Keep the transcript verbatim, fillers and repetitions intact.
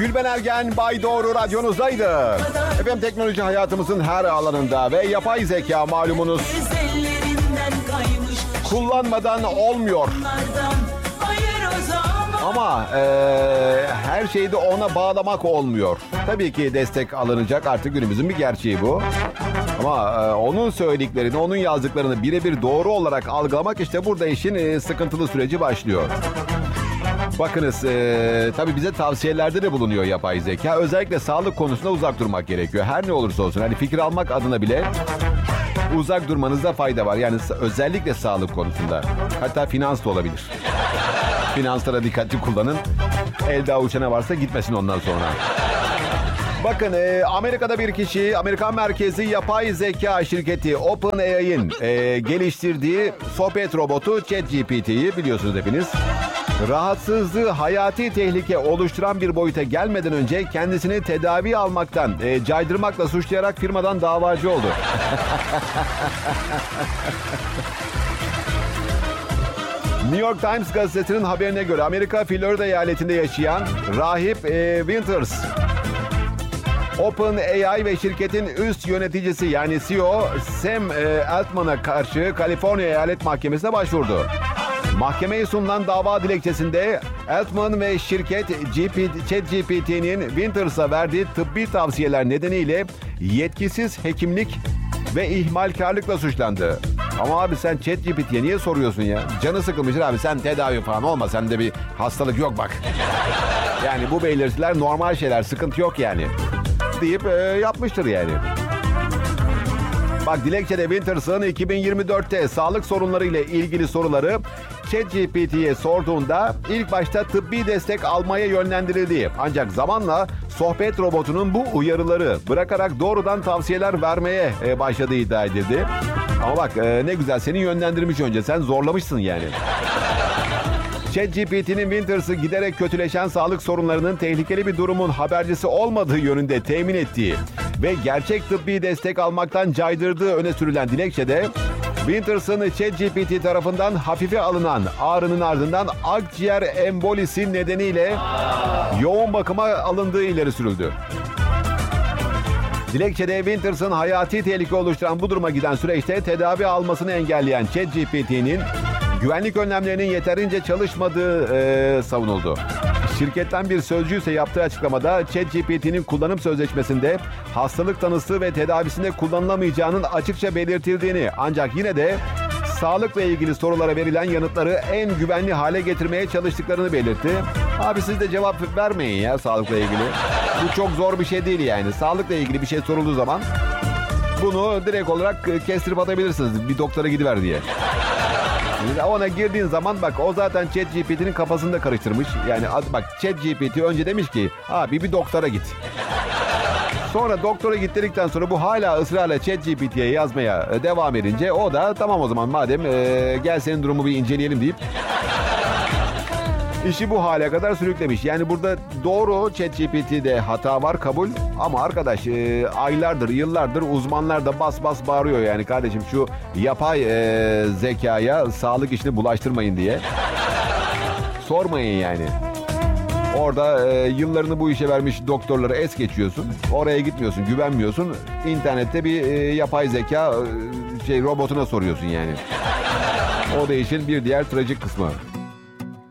Gülben Ergen, Bay Doğru radyonuzdaydı. Efendim teknoloji hayatımızın her alanında ve yapay zeka malumunuz kullanmadan olmuyor. Ama e, her şeyi de ona bağlamak olmuyor. Tabii ki destek alınacak, artık günümüzün bir gerçeği bu. Ama e, onun söylediklerini, onun yazdıklarını birebir doğru olarak algılamak, işte burada işin e, sıkıntılı süreci başlıyor. Bakınız e, tabii bize tavsiyelerde de bulunuyor yapay zeka. Özellikle sağlık konusunda uzak durmak gerekiyor. Her ne olursa olsun, hani fikir almak adına bile uzak durmanızda fayda var. Yani özellikle sağlık konusunda. Hatta finans da olabilir. Finanslara dikkatli kullanın. Elde avuçta ne varsa gitmesin ondan sonra. Bakın e, Amerika'da bir kişi, Amerikan merkezi yapay zeka şirketi OpenAI'nin e, geliştirdiği sohbet robotu ChatGPT'yi biliyorsunuz hepiniz. Rahatsızlığı hayati tehlike oluşturan bir boyuta gelmeden önce kendisini tedavi almaktan, e, caydırmakla suçlayarak firmadan davacı oldu. New York Times gazetesinin haberine göre Amerika Florida eyaletinde yaşayan rahip e, Winters, OpenAI ve şirketin üst yöneticisi yani C E O Sam e, Altman'a karşı Kaliforniya Eyalet Mahkemesi'ne başvurdu. Mahkemeye sunulan dava dilekçesinde Altman ve şirket ChatGPT'nin Winters'a verdiği tıbbi tavsiyeler nedeniyle yetkisiz hekimlik ve ihmalkarlıkla suçlandı. Ama abi sen ChatGPT'ye niye soruyorsun ya? Canı sıkılmıştır abi, sen tedavi falan olma, sende bir hastalık yok bak. Yani bu belirtiler normal şeyler, sıkıntı yok yani. Deyip e, yapmıştır yani. Bak dilekçede Winters'ın iki bin yirmi dörtte sağlık sorunları ile ilgili soruları ChatGPT'ye sorduğunda ilk başta tıbbi destek almaya yönlendirildiği, ancak zamanla sohbet robotunun bu uyarıları bırakarak doğrudan tavsiyeler vermeye başladığı iddia edildi. Ama bak ne güzel, seni yönlendirmiş önce, sen zorlamışsın yani. ChatGPT'nin Winters'ı giderek kötüleşen sağlık sorunlarının tehlikeli bir durumun habercisi olmadığı yönünde temin ettiği ve gerçek tıbbi destek almaktan caydırdığı öne sürülen dilekçede Winters'ın ChatGPT tarafından hafife alınan ağrının ardından akciğer embolisi nedeniyle yoğun bakıma alındığı ileri sürüldü. Dilekçede Winters'ın hayati tehlike oluşturan bu duruma giden süreçte tedavi almasını engelleyen ChatGPT'nin güvenlik önlemlerinin yeterince çalışmadığı e, savunuldu. Şirketten bir sözcü ise yaptığı açıklamada ChatGPT'nin kullanım sözleşmesinde hastalık tanısı ve tedavisinde kullanılamayacağının açıkça belirtildiğini, ancak yine de sağlıkla ilgili sorulara verilen yanıtları en güvenli hale getirmeye çalıştıklarını belirtti. Abi siz de cevap vermeyin ya sağlıkla ilgili. Bu çok zor bir şey değil yani. Sağlıkla ilgili bir şey sorulduğu zaman bunu direkt olarak kestirip atabilirsiniz. Bir doktora gidiver diye. Ona girdiğin zaman bak o zaten ChatGPT'nin kafasını da karıştırmış. Yani bak ChatGPT önce demiş ki abi bir doktora git. Sonra doktora git dedikten sonra bu hala ısrarla ChatGPT'ye yazmaya devam edince o da tamam o zaman madem e, gel senin durumu bir inceleyelim deyip işi bu hale kadar sürüklemiş. Yani burada doğru ChatGPT'de hata var, kabul, ama arkadaş e, aylardır, yıllardır uzmanlar da bas bas bağırıyor yani kardeşim şu yapay e, zekaya sağlık işini bulaştırmayın diye. Sormayın yani. Orada e, yıllarını bu işe vermiş doktorları es geçiyorsun. Oraya gitmiyorsun, güvenmiyorsun. İnternette bir e, yapay zeka e, şey robotuna soruyorsun yani. O da işin bir diğer trajik kısmı.